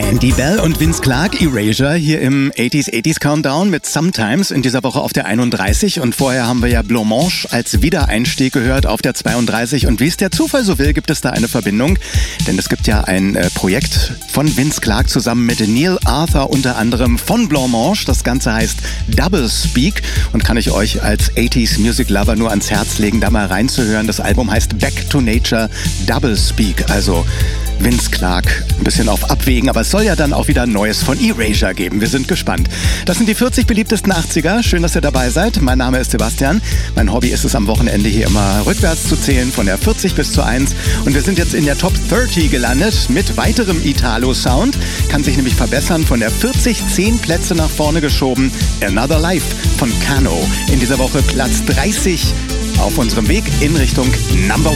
Die Bell und Vince Clarke, Erasure, hier im 80s Countdown mit Sometimes in dieser Woche auf der 31. Und vorher haben wir ja Blancmange als Wiedereinstieg gehört auf der 32. Und wie es der Zufall so will, gibt es da eine Verbindung. Denn es gibt ja ein Projekt von Vince Clarke zusammen mit Neil Arthur unter anderem von Blancmange. Das Ganze heißt Double Speak und kann ich euch als 80s Music Lover nur ans Herz legen, da mal reinzuhören. Das Album heißt Back to Nature Double Speak. Also Vince Clarke ein bisschen auf Abwägen, aber es soll ja dann auch wieder Neues von Erasure geben. Wir sind gespannt. Das sind die 40 beliebtesten 80er. Schön, dass ihr dabei seid. Mein Name ist Sebastian. Mein Hobby ist es, am Wochenende hier immer rückwärts zu zählen, von der 40 bis zur 1. Und wir sind jetzt in der Top 30 gelandet mit weiterem Italo-Sound. Kann sich nämlich verbessern. Von der 40 10 Plätze nach vorne geschoben. Another Life von Kano. In dieser Woche Platz 30 auf unserem Weg in Richtung Number 1.